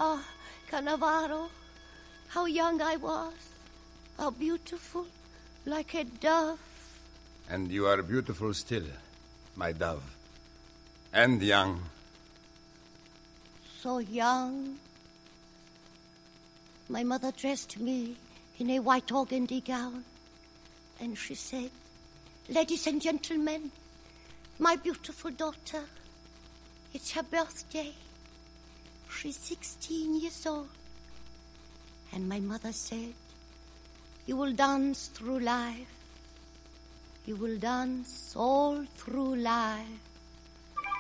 Ah, Cannavaro, how young I was. How beautiful, like a dove. And you are beautiful still, my dove. And young. So young. My mother dressed me in a white organdy gown. And she said, "Ladies and gentlemen, my beautiful daughter, it's her birthday. She's 16 years old." And my mother said, "You will dance through life. You will dance all through life."